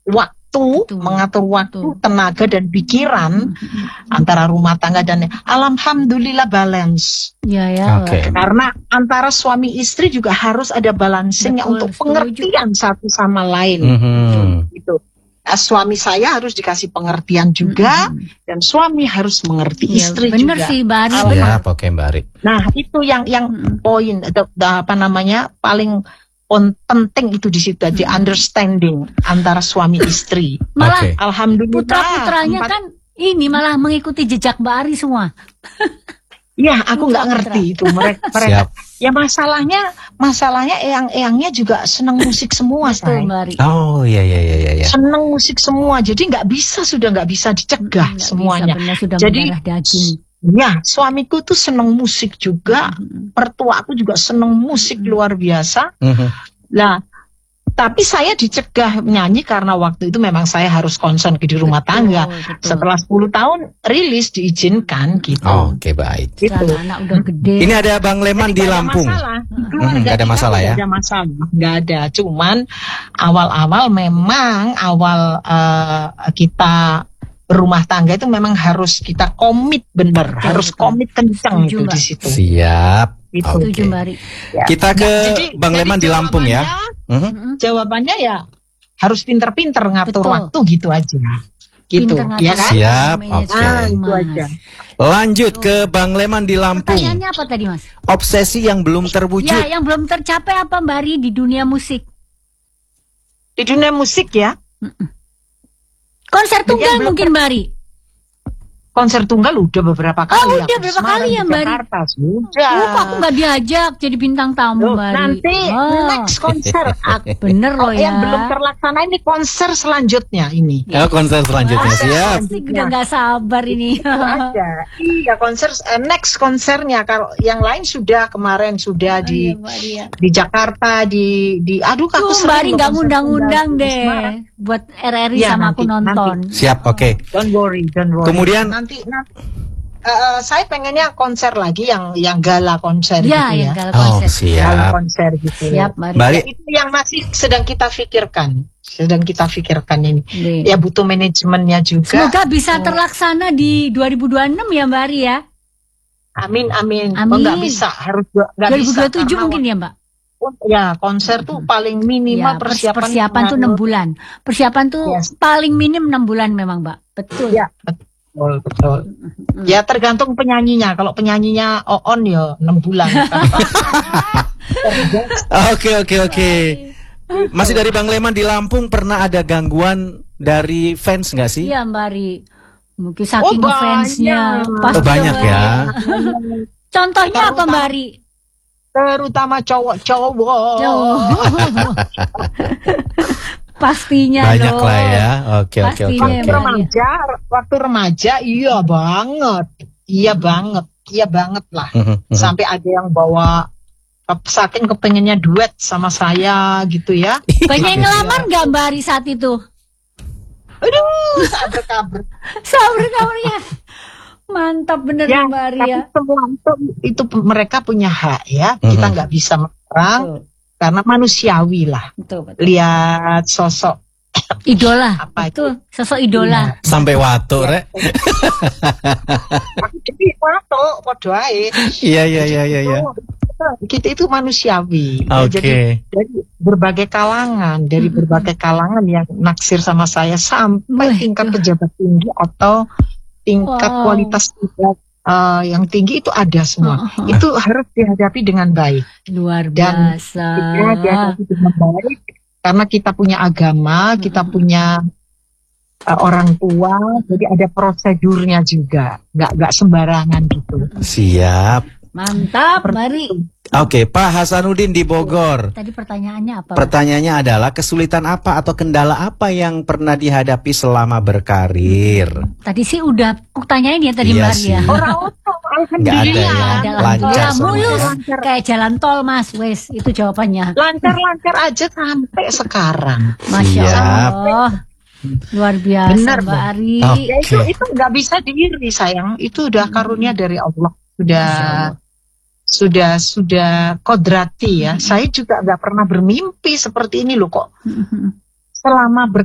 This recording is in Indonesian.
mengatur waktu, tenaga dan pikiran antara rumah tangga dan alhamdulillah balance. Karena antara suami istri juga harus ada balancingnya untuk pengertian satu sama lain. Gitu. Suami saya harus dikasih pengertian juga, dan suami harus mengerti istri bener juga. Sih, Mbak Ari. Siap, oke Mbak Ari. Nah, itu yang poin paling penting itu di situ, di understanding antara suami istri. Malah alhamdulillah putra-putranya kan ini malah mengikuti jejak Mbak Ari semua. Iya, aku nggak ngerti itu mereka. Ya masalahnya eyang-eyangnya juga senang musik semua, say. Oh iya. Senang musik semua, jadi nggak bisa dicegah semuanya. Jadi ya, suamiku tuh senang musik juga, mertua aku juga senang musik luar biasa. Nah, tapi saya dicegah menyanyi karena waktu itu memang saya harus konsen di rumah tangga. Setelah 10 tahun rilis diizinkan gitu. Oke, baik. Gitu. Anak udah gede. Ini ada Bang Leman di Lampung. Nggak ada masalah ya? Nggak ada. Cuman awal-awal memang kita rumah tangga itu memang harus kita komit bener, harus komit kencang itu di situ. Siap. Itu Kita ke Bang Leman di Lampung ya. Jawabannya ya harus pinter-pinter ngatur waktu gitu aja. Gitu, ya kan? Siap. Oke. Itu aja. Lanjut ke Bang Leman di Lampung. Pertanyaannya apa tadi, Mas? Obsesi yang belum terwujud. Ya, yang belum tercapai apa, Mbak Ari, di dunia musik? Di dunia musik ya? Konser tunggal mungkin, Mbak Ari? Konser tunggal udah beberapa kali. Udah berapa kali ya, Mbak Ari? Sudah. Kok aku nggak diajak jadi bintang tamu, Mbak Ari? Nanti next konser. Bener loh ya. Yang belum terlaksana ini konser selanjutnya ini. Ya, konser selanjutnya siap. Udah nggak sabar ini. Ada. Iya, konser next konsernya. Kalau yang lain kemarin sudah di Jakarta di aduh aku Mbak Ari nggak ngundang-ngundang deh buat RRI sama aku nonton. Siap, oke. Don't worry. Kemudian nanti saya pengennya konser lagi yang gala konser gitu ya. Yang gala konser. Siap. Gala konser gitu. Siap, ya, itu yang masih sedang kita pikirkan. Ini. Ya butuh manajemennya juga. Semoga bisa terlaksana di 2026 ya, Mbak Ari ya. Amin. Oh, nggak bisa, harus 2027 bisa, mungkin ya, Mbak. Ya, konser tuh paling minimal persiapan tuh 6 bulan. Persiapan tuh paling minim 6 bulan memang, Mbak. Betul. Ya, betul. Ya tergantung penyanyinya. Kalau penyanyinya on ya 6 bulan. Oke. Masih dari Bang Leman di Lampung, pernah ada gangguan dari fans nggak sih? Iya, Mbak Ari. Mungkin saking fansnya. Banyak ya. Contohnya apa, Mbak Ari? Terutama cowok-cowok. Pastinya banyak lah ya. Oke. Waktu remaja iya banget lah. Sampai ada yang bawa saking kepengennya duet sama saya gitu ya. Banyak yang ngelamar nggak Mbak Ari saat itu? Aduh, sabar kabarnya. Mantap bener ya, Mbak Ari ya. Semua itu mereka punya hak ya. Kita nggak bisa melarang. Karena manusiawi lah. Betul. Lihat sosok idola. Apa itu? Sosok idola. Sampai watu, Rek. Jadi watu, podo ae. Iya. Kita itu manusiawi. Oke. Dari berbagai kalangan, yang naksir sama saya sampai tingkat pejabat tinggi atau tingkat kualitas yang tinggi itu ada semua. Itu harus dihadapi dengan baik. Luar biasa. Dan dihadapi dengan baik karena kita punya agama, kita punya orang tua, jadi ada prosedurnya juga. Nggak sembarangan gitu. Siap. Mantap, mari. Oke, Pak Hasanuddin di Bogor. Tadi pertanyaannya apa? Pertanyaannya adalah kesulitan apa atau kendala apa yang pernah dihadapi selama berkarir? Tadi sih udah aku tanyain ya tadi Mbak ya. Nggak ada ya, lancar mulus kayak jalan tol Mas, wes itu jawabannya. Lancar aja sampai sekarang. Masya Allah. Luar biasa. Benar, Mbak Ari. Okay. Itu nggak bisa diiri sayang. Itu udah karunia dari Allah. Sudah kodrati ya. Saya juga nggak pernah bermimpi seperti ini loh kok. Selama